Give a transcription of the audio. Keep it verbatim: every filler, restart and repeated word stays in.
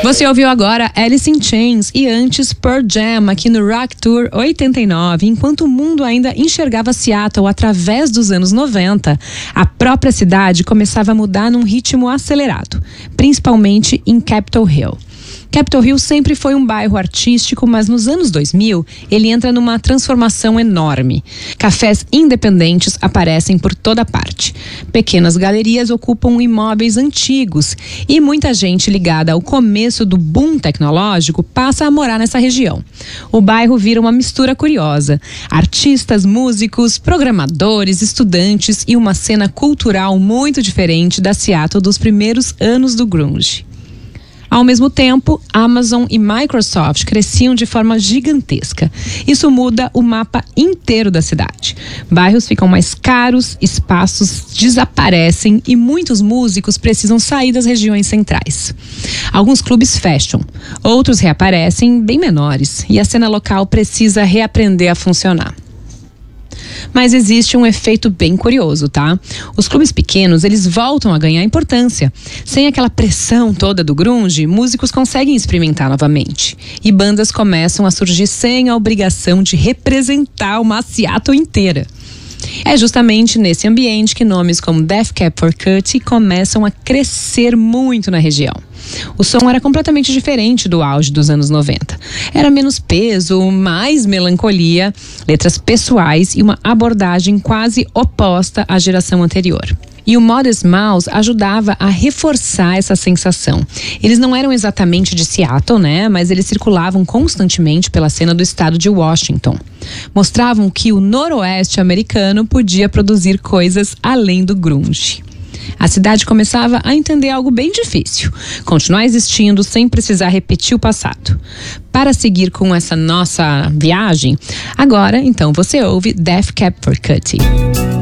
Você ouviu agora Alice in Chains e antes Pearl Jam aqui no Rock Tour oitenta e nove. Enquanto o mundo ainda enxergava Seattle através dos anos noventa, a própria cidade começava a mudar num ritmo acelerado, principalmente em Capitol Hill. Capitol Hill sempre foi um bairro artístico, mas nos anos dois mil ele entra numa transformação enorme. Cafés independentes aparecem por toda parte. Pequenas galerias ocupam imóveis antigos e muita gente ligada ao começo do boom tecnológico passa a morar nessa região. O bairro vira uma mistura curiosa. Artistas, músicos, programadores, estudantes e uma cena cultural muito diferente da Seattle dos primeiros anos do grunge. Ao mesmo tempo, Amazon e Microsoft cresciam de forma gigantesca. Isso muda o mapa inteiro da cidade. Bairros ficam mais caros, espaços desaparecem e muitos músicos precisam sair das regiões centrais. Alguns clubes fecham, outros reaparecem bem menores e a cena local precisa reaprender a funcionar. Mas existe um efeito bem curioso, tá? Os clubes pequenos, eles voltam a ganhar importância. Sem aquela pressão toda do grunge, músicos conseguem experimentar novamente. E bandas começam a surgir sem a obrigação de representar uma Seattle inteira. É justamente nesse ambiente que nomes como Death Cab for Cutie começam a crescer muito na região. O som era completamente diferente do auge dos anos noventa. Era menos peso, mais melancolia, letras pessoais e uma abordagem quase oposta à geração anterior. E o Modest Mouse ajudava a reforçar essa sensação. Eles não eram exatamente de Seattle, né? Mas eles circulavam constantemente pela cena do estado de Washington. Mostravam que o noroeste americano podia produzir coisas além do grunge. A cidade começava a entender algo bem difícil: continuar existindo sem precisar repetir o passado. Para seguir com essa nossa viagem, agora então você ouve Death Cab for Cutie.